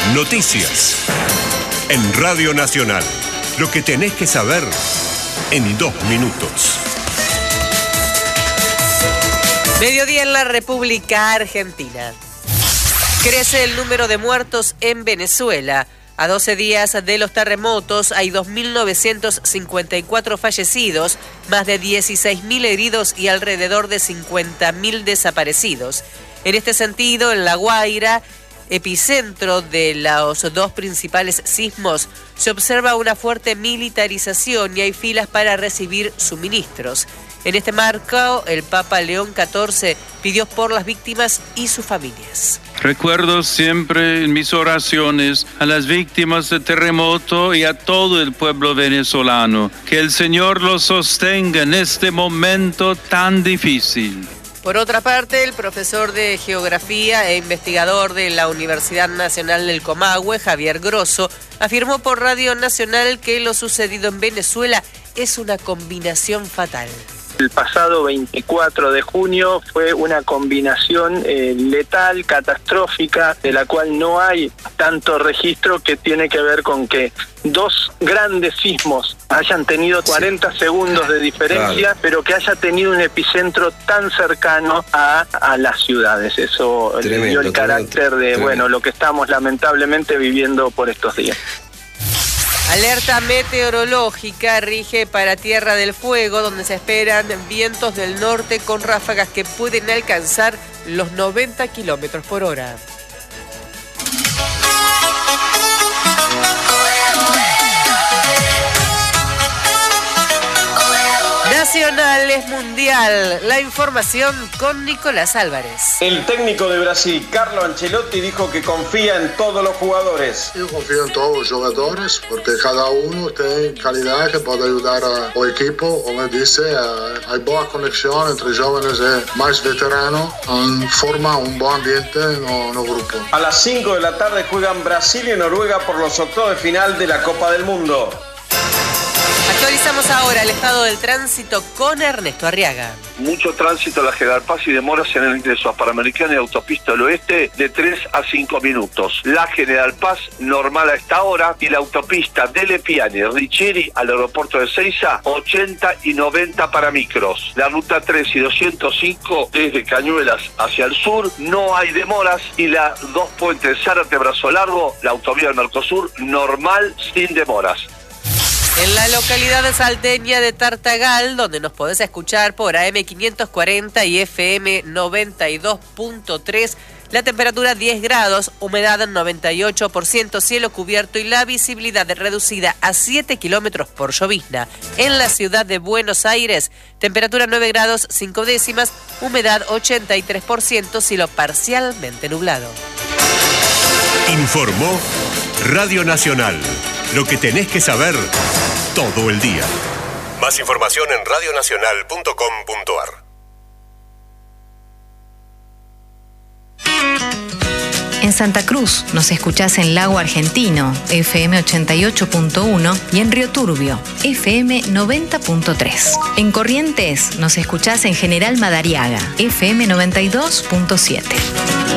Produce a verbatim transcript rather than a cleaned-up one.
Noticias. En Radio Nacional. Lo que tenés que saber en dos minutos. Mediodía en la República Argentina. Crece el número de muertos en Venezuela. A doce días de los terremotos hay dos mil novecientos cincuenta y cuatro fallecidos, más de dieciséis mil heridos y alrededor de cincuenta mil desaparecidos. En este sentido, en La Guaira, epicentro de los dos principales sismos, se observa una fuerte militarización y hay filas para recibir suministros. En este marco, el Papa León catorce pidió por las víctimas y sus familias. Recuerdo siempre en mis oraciones a las víctimas del terremoto y a todo el pueblo venezolano. Que el Señor los sostenga en este momento tan difícil. Por otra parte, el profesor de Geografía e investigador de la Universidad Nacional del Comahue, Javier Grosso, afirmó por Radio Nacional que lo sucedido en Venezuela es una combinación fatal. El pasado veinticuatro de junio fue una combinación eh, letal, catastrófica, de la cual no hay tanto registro, que tiene que ver con que dos grandes sismos hayan tenido cuarenta segundos de diferencia, claro, pero que haya tenido un epicentro tan cercano a, a las ciudades. Eso tremendo, le dio el carácter tremendo, de, tremendo. bueno, lo que estamos lamentablemente viviendo por estos días. Alerta meteorológica rige para Tierra del Fuego, donde se esperan vientos del norte con ráfagas que pueden alcanzar los noventa kilómetros por hora. Nacionales Mundial. La información con Nicolás Álvarez. El técnico de Brasil, Carlo Ancelotti, dijo que confía en todos los jugadores. Yo confío en todos los jugadores porque cada uno tiene calidad que puede ayudar al equipo. Como dice, hay buena conexión entre jóvenes y más veteranos. Forma un buen ambiente en el grupo. A las cinco de la tarde juegan Brasil y Noruega por los octavos de final de la Copa del Mundo. Actualizamos ahora el estado del tránsito con Ernesto Arriaga. Mucho tránsito a la General Paz y demoras en el ingreso a Panamericana y Autopista del Oeste de tres a cinco minutos. La General Paz normal a esta hora y la autopista de Lepiane, Richieri al aeropuerto de Seiza, ochenta y noventa para micros. La ruta tres y doscientos cinco desde Cañuelas hacia el sur no hay demoras y la dos Puentes Zárate Brazo Largo, la autovía del Mercosur normal sin demoras. En la localidad de salteña de Tartagal, donde nos podés escuchar por A M quinientos cuarenta y F M noventa y dos punto tres, la temperatura diez grados, humedad noventa y ocho por ciento, cielo cubierto y la visibilidad reducida a siete kilómetros por llovizna. En la ciudad de Buenos Aires, temperatura nueve grados cinco décimas, humedad ochenta y tres por ciento, cielo parcialmente nublado. Informó Radio Nacional. Lo que tenés que saber todo el día. Más información en radio nacional punto com punto a r. En Santa Cruz nos escuchás en Lago Argentino, F M ochenta y ocho punto uno, y en Río Turbio, F M noventa punto tres. En Corrientes nos escuchás en General Madariaga, F M noventa y dos punto siete.